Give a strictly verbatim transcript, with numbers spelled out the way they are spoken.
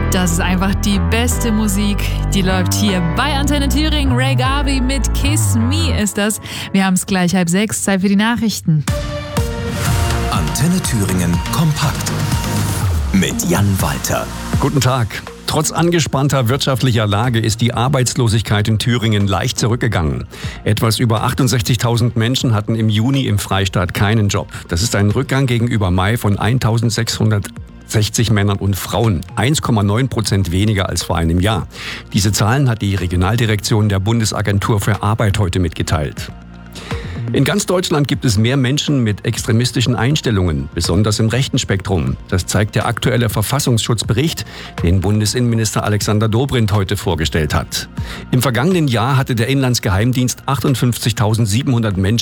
Das ist einfach die beste Musik, die läuft hier bei Antenne Thüringen. Ray Garvey mit Kiss Me ist das. Wir haben es gleich halb sechs, Zeit für die Nachrichten. Antenne Thüringen kompakt mit Jan Walter. Guten Tag. Trotz angespannter wirtschaftlicher Lage ist die Arbeitslosigkeit in Thüringen leicht zurückgegangen. Etwas über achtundsechzigtausend Menschen hatten im Juni im Freistaat keinen Job. Das ist ein Rückgang gegenüber Mai von eintausendsechshundertsechzig Männern und Frauen, eins Komma neun Prozent weniger als vor einem Jahr. Diese Zahlen hat die Regionaldirektion der Bundesagentur für Arbeit heute mitgeteilt. In ganz Deutschland gibt es mehr Menschen mit extremistischen Einstellungen, besonders im rechten Spektrum. Das zeigt der aktuelle Verfassungsschutzbericht, den Bundesinnenminister Alexander Dobrindt heute vorgestellt hat. Im vergangenen Jahr hatte der Inlandsgeheimdienst achtundfünfzigtausendsiebenhundert Menschen